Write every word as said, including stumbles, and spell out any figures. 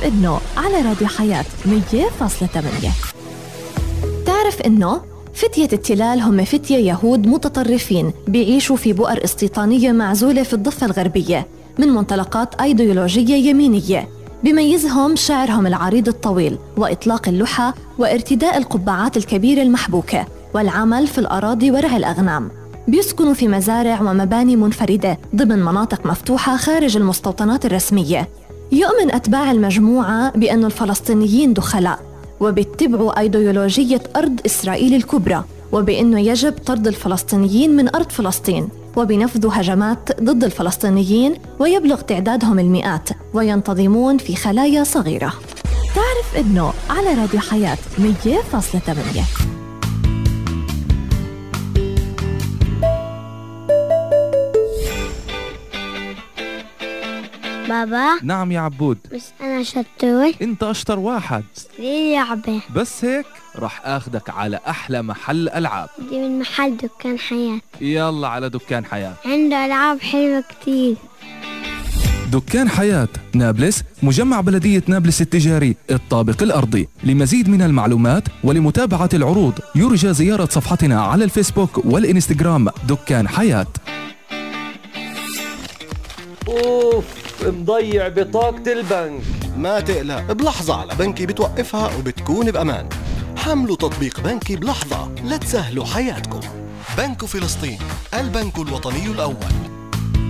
تعرف إنه على راديو حياة مية فاصلة ثمانية. تعرف إنه فتية التلال هم فتية يهود متطرفين بيعيشوا في بؤر استيطانية معزولة في الضفة الغربية من منطلقات أيديولوجية يمينية. بيميزهم شعرهم العريض الطويل وإطلاق اللحى وارتداء القبعات الكبيرة المحبوكة والعمل في الأراضي ورع الأغنام. بيسكنوا في مزارع ومباني منفردة ضمن مناطق مفتوحة خارج المستوطنات الرسمية. يؤمن أتباع المجموعة بأن الفلسطينيين دخلاء، وبيتبعوا أيديولوجية أرض إسرائيل الكبرى، وبأنه يجب طرد الفلسطينيين من أرض فلسطين، وبينفذوا هجمات ضد الفلسطينيين ويبلغ تعدادهم المئات وينتظمون في خلايا صغيرة. تعرف إنه على راديو حياة مية فاصلة ثمانية. بابا. نعم يا عبود. بس أنا شطور. أنت أشطر واحد. ليه لعبة؟ بس هيك رح أخدك على أحلى محل ألعاب. دي من محل دكان حياة. يلا على دكان حياة، عنده ألعاب حلوة كتير. دكان حياة نابلس، مجمع بلدية نابلس التجاري الطابق الأرضي. لمزيد من المعلومات ولمتابعة العروض يرجى زيارة صفحتنا على الفيسبوك والإنستغرام دكان حياة. أوف، مضيع بطاقة البنك. ما تقلق، بلحظة على بنكي بتوقفها وبتكون بأمان. حملوا تطبيق بنكي بلحظة لتسهلوا حياتكم. بنك فلسطين، البنك الوطني الأول.